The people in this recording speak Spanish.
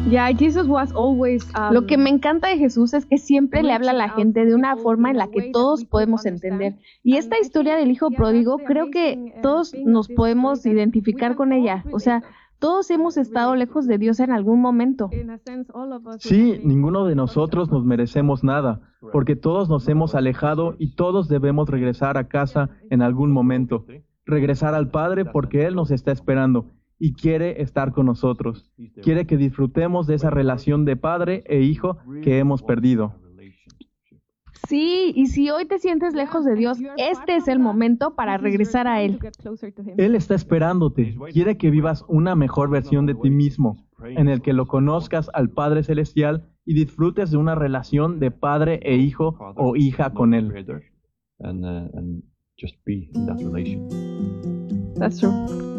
Lo que me encanta de Jesús es que siempre le habla a la gente de una forma en la que todos podemos entender. Y esta historia del hijo pródigo, creo que todos nos podemos identificar con ella. O sea, todos hemos estado lejos de Dios en algún momento. Sí, ninguno de nosotros nos merecemos nada, porque todos nos hemos alejado y todos debemos regresar a casa en algún momento. Regresar al Padre porque Él nos está esperando y quiere estar con nosotros. Quiere que disfrutemos de esa relación de padre e hijo que hemos perdido. Sí, y si hoy te sientes lejos de Dios, este es el momento para regresar a Él. Él está esperándote. Quiere que vivas una mejor versión de ti mismo, en el que lo conozcas al Padre Celestial y disfrutes de una relación de padre e hijo o hija con Él. And just be in that relation. That's true.